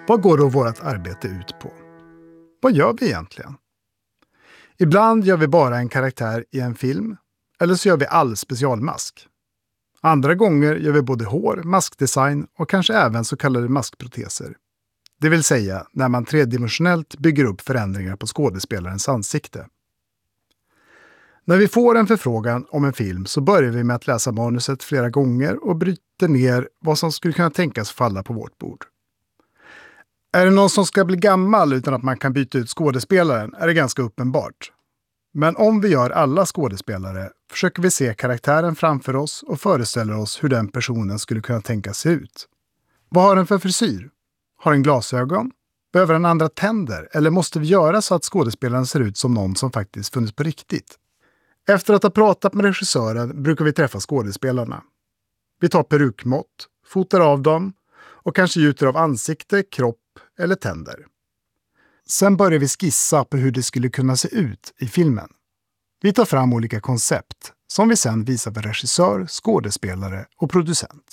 Vad går då vårt arbete ut på? Vad gör vi egentligen? Ibland gör vi bara en karaktär i en film, eller så gör vi all specialmask. Andra gånger gör vi både hår, maskdesign och kanske även så kallade maskproteser. Det vill säga när man tredimensionellt bygger upp förändringar på skådespelarens ansikte. När vi får en förfrågan om en film så börjar vi med att läsa manuset flera gånger och bryter ner vad som skulle kunna tänkas falla på vårt bord. Är det någon som ska bli gammal utan att man kan byta ut skådespelaren är det ganska uppenbart. Men om vi gör alla skådespelare försöker vi se karaktären framför oss och föreställer oss hur den personen skulle kunna tänka se ut. Vad har den för frisyr? Har den glasögon? Behöver den andra tänder? Eller måste vi göra så att skådespelaren ser ut som någon som faktiskt funnits på riktigt? Efter att ha pratat med regissören brukar vi träffa skådespelarna. Vi tar perukmått, fotar av dem och kanske gjuter av ansikte, kropp eller tänder. Sen börjar vi skissa på hur det skulle kunna se ut i filmen. Vi tar fram olika koncept som vi sen visar för regissör, skådespelare och producent.